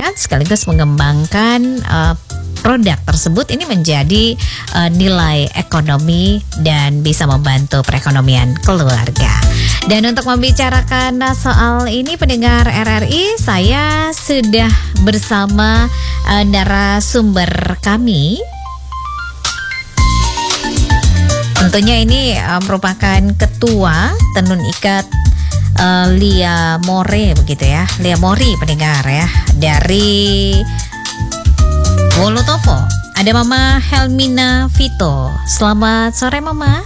masyarakat sekaligus mengembangkan produk tersebut ini menjadi nilai ekonomi dan bisa membantu perekonomian keluarga. Dan untuk membicarakan soal ini pendengar RRI, saya sudah bersama narasumber kami. Tentunya ini merupakan ketua Tenun Ikat Lia More begitu ya, Lia Mori pendengar ya, dari Wolotopo. Ada Mama Helmina Vito. Selamat sore Mama.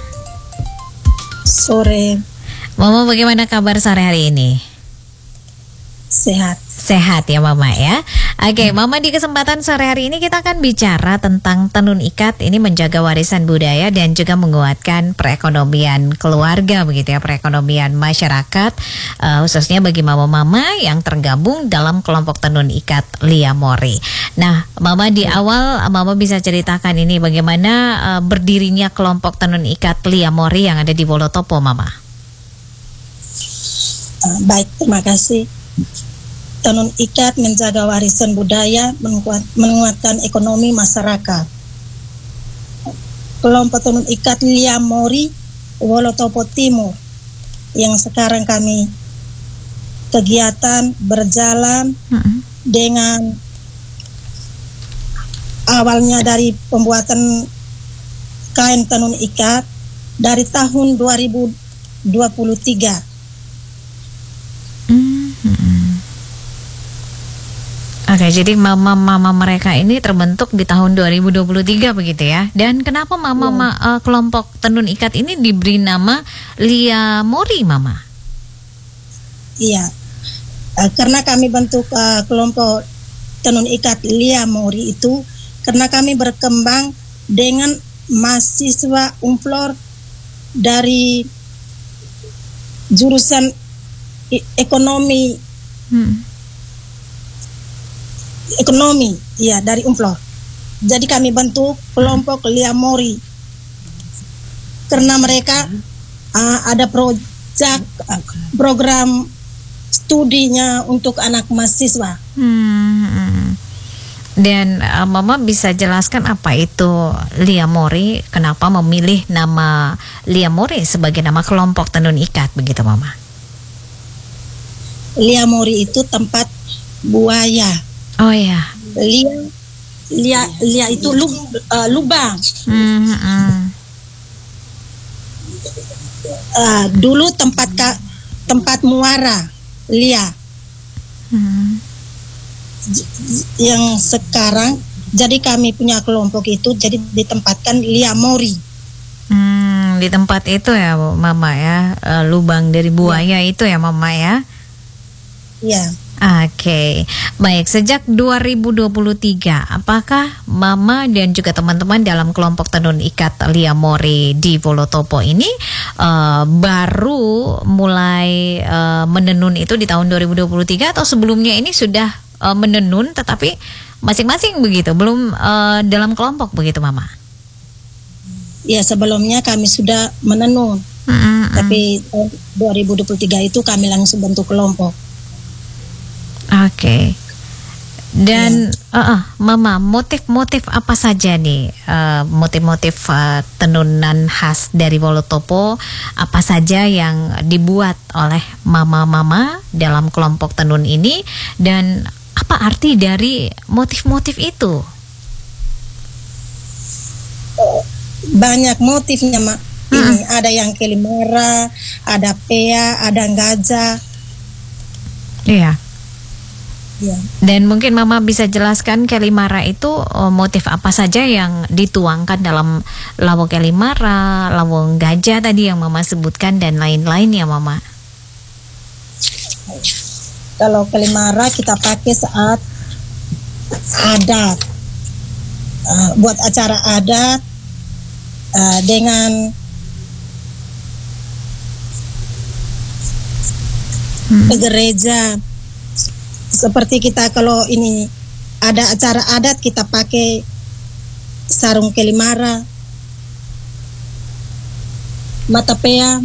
Sore. Mama, bagaimana kabar sore hari ini? Sehat. Sehat ya Mama ya. Oke, Mama, di kesempatan sore hari ini kita akan bicara tentang tenun ikat ini menjaga warisan budaya dan juga menguatkan perekonomian keluarga begitu ya, perekonomian masyarakat, khususnya bagi mama-mama yang tergabung dalam kelompok tenun ikat Lia Mori. Nah, Mama, di awal Mama bisa ceritakan ini bagaimana berdirinya kelompok tenun ikat Lia Mori yang ada di Wolotopo, Mama. Baik, terima kasih. Tenun ikat menjaga warisan budaya, menguatkan ekonomi masyarakat. Kelompok tenun ikat Lia Mori Wolotopo Timur yang sekarang kami kegiatan berjalan dengan awalnya dari pembuatan kain tenun ikat dari tahun 2023. Oke, jadi mama-mama mereka ini terbentuk di tahun 2023 begitu ya. Dan kenapa kelompok tenun ikat ini diberi nama Lia Mori, Mama? Iya, karena kami bentuk kelompok tenun ikat Lia Mori itu karena kami berkembang dengan mahasiswa umplor dari jurusan ekonomi. Ekonomi, ya, dari Umplor. Jadi kami bentuk kelompok Lia Mori karena mereka ada program studinya untuk anak mahasiswa. Dan Mama bisa jelaskan apa itu Lia Mori? Kenapa memilih nama Lia Mori sebagai nama kelompok tenun ikat begitu, Mama? Lia Mori itu tempat buaya. Oh ya. Lia itu lubang. Dulu tempat muara Lia. Yang sekarang jadi kami punya kelompok itu jadi ditempatkan Lia Mori. Di tempat itu ya Mama ya, lubang dari buaya itu ya Mama ya. Iya. Oke, baik. Sejak 2023, apakah Mama dan juga teman-teman dalam kelompok tenun ikat Lia Mori di Wolotopo ini baru mulai menenun itu di tahun 2023 atau sebelumnya ini sudah menenun tetapi masing-masing begitu, belum dalam kelompok begitu, Mama? Ya, sebelumnya kami sudah menenun, tapi 2023 itu kami langsung bentuk kelompok. Oke. Dan Mama, motif-motif apa saja nih, motif-motif tenunan khas dari Wolotopo apa saja yang dibuat oleh mama-mama dalam kelompok tenun ini, dan apa arti dari motif-motif itu? Banyak motifnya, Mak. Ini ada yang kelimara, ada pea, ada gajah. Iya. Ya. Dan mungkin Mama bisa jelaskan kelimara itu motif apa saja yang dituangkan dalam lawang kelimara, lawang gajah tadi yang Mama sebutkan dan lain-lain ya Mama. Kalau kelimara kita pakai saat adat, buat acara adat dengan ke gereja. Seperti kita kalau ini ada acara adat kita pakai sarung kelimara, mata pea.